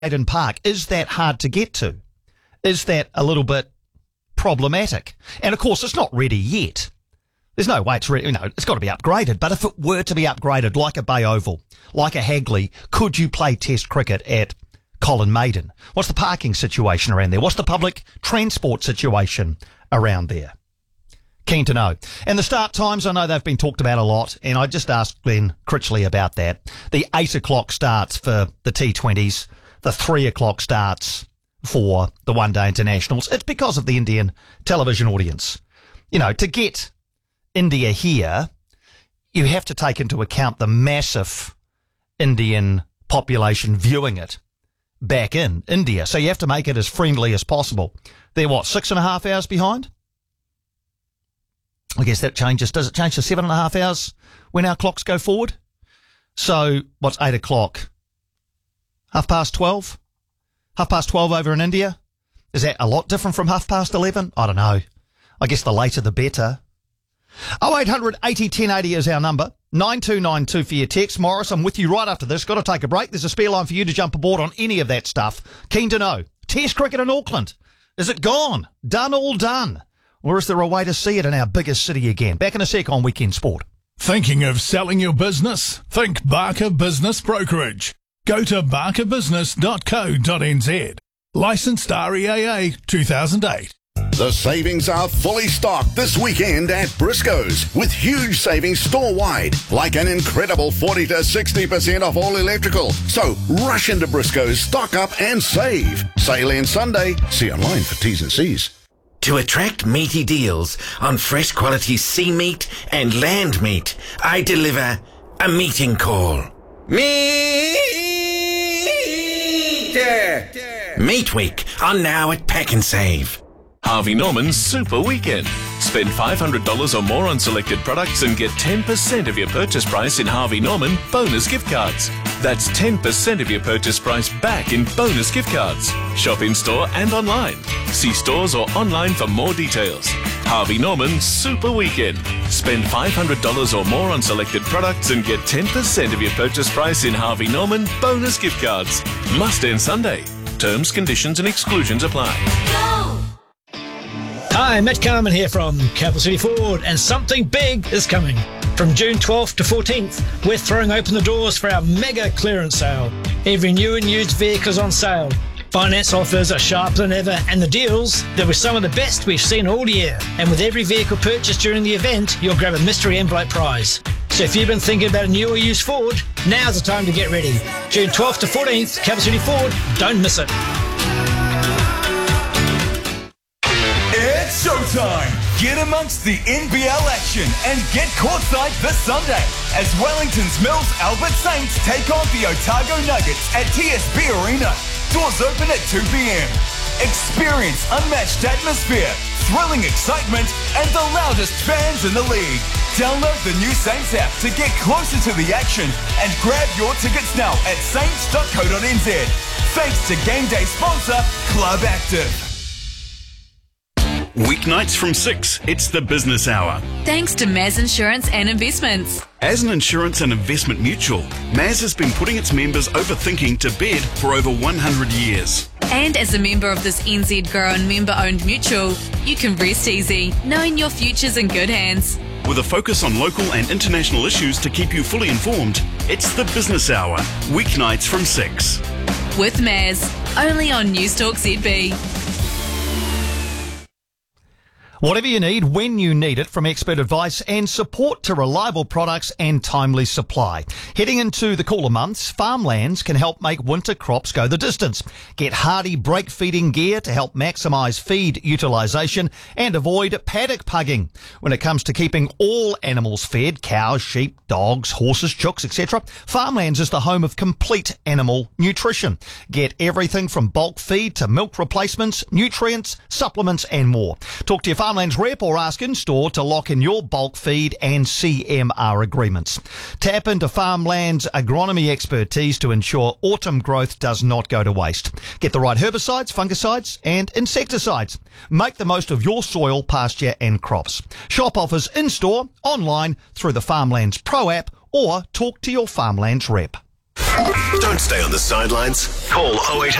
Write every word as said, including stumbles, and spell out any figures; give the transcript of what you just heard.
Eden Park, is that hard to get to? Is that a little bit problematic? And of course, it's not ready yet. There's no way it's ready. You know, it's got to be upgraded. But if it were to be upgraded, like a Bay Oval, like a Hagley, could you play Test cricket at Colin Maiden? What's the parking situation around there? What's the public transport situation around there? Keen to know. And the start times, I know they've been talked about a lot, and I just asked Glenn Critchley about that. The eight o'clock starts for the T twenties, the three o'clock starts for the one-day internationals. It's because of the Indian television audience. You know, to get India here, you have to take into account the massive Indian population viewing it back in India. So you have to make it as friendly as possible. They're, what, six and a half hours behind? I guess that changes. Does it change to seven and a half hours when our clocks go forward? So what's eight o'clock? Half past twelve? Half past twelve over in India? Is that a lot different from half past eleven? I don't know. I guess the later the better. oh eight hundred eighty ten eighty is our number. nine two nine two for your text. Morris, I'm with you right after this. Got to take a break. There's a spare line for you to jump aboard on any of that stuff. Keen to know. Test cricket in Auckland. Is it gone? Done all done? Or is there a way to see it in our biggest city again? Back in a sec on Weekend Sport. Thinking of selling your business? Think Barker Business Brokerage. Go to barker business dot co dot n z. Licensed R E A A two thousand eight. The savings are fully stocked this weekend at Briscoe's with huge savings store-wide, like an incredible forty to sixty percent off all electrical. So rush into Briscoe's, stock up and save. Sale ends Sunday. See online for T's and C's. To attract meaty deals on fresh quality sea meat and land meat, I deliver a meeting call. Meat! Meat Week on now at Pack and Save. Harvey Norman's Super Weekend. Spend five hundred dollars or more on selected products and get ten percent of your purchase price in Harvey Norman bonus gift cards. That's ten percent of your purchase price back in bonus gift cards. Shop in store and online. See stores or online for more details. Harvey Norman Super Weekend. Spend five hundred dollars or more on selected products and get ten percent of your purchase price in Harvey Norman bonus gift cards. Must end Sunday. Terms, conditions and exclusions apply. Go! Hi, Matt Carmen here from Capital City Ford, and something big is coming. From June twelfth to fourteenth, we're throwing open the doors for our mega clearance sale. Every new and used vehicle is on sale. Finance offers are sharper than ever, and the deals, they were some of the best we've seen all year. And with every vehicle purchased during the event, you'll grab a mystery envelope prize. So if you've been thinking about a new or used Ford, now's the time to get ready. June twelfth to fourteenth, Capital City Ford, don't miss it. It's showtime! Get amongst the N B L action and get courtside this Sunday as Wellington's Mills Albert Saints take on the Otago Nuggets at T S B Arena. Doors open at two p.m. Experience unmatched atmosphere, thrilling excitement, and the loudest fans in the league. Download the new Saints app to get closer to the action and grab your tickets now at saints dot co dot n z. Thanks to game day sponsor Club Active. Weeknights from six, it's the business hour. Thanks to Maz Insurance and Investments. As an insurance and investment mutual, Maz has been putting its members overthinking to bed for over one hundred years. And as a member of this N Z-grown member-owned mutual, you can rest easy, knowing your future's in good hands. With a focus on local and international issues to keep you fully informed, it's the business hour, weeknights from six. With Maz, only on Newstalk Z B. Whatever you need, when you need it, from expert advice and support to reliable products and timely supply. Heading into the cooler months, Farmlands can help make winter crops go the distance. Get hardy break feeding gear to help maximise feed utilisation and avoid paddock pugging. When it comes to keeping all animals fed, cows, sheep, dogs, horses, chooks, et cetera, Farmlands is the home of complete animal nutrition. Get everything from bulk feed to milk replacements, nutrients, supplements and more. Talk to your Farmlands rep or ask in-store to lock in your bulk feed and C M R agreements. Tap into Farmlands agronomy expertise to ensure autumn growth does not go to waste. Get the right herbicides, fungicides and insecticides. Make the most of your soil, pasture and crops. Shop offers in-store, online, through the Farmlands Pro app or talk to your Farmlands rep. Don't stay on the sidelines. Call oh eight